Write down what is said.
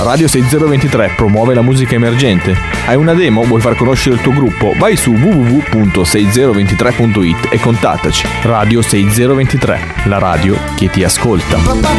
Radio 6023 promuove la musica emergente. Hai una demo? Vuoi far conoscere il tuo gruppo? Vai su www.6023.it e contattaci. Radio 6023, la radio che ti ascolta.